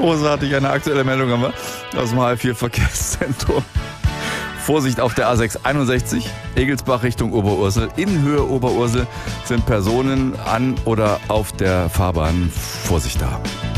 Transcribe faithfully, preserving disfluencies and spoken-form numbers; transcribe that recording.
Großartig, eine aktuelle Meldung haben wir aus dem H L vier Verkehrszentrum. Vorsicht auf der A sechs einundsechzig, Egelsbach Richtung Oberursel. In Höhe Oberursel sind Personen an oder auf der Fahrbahn. Vorsicht da.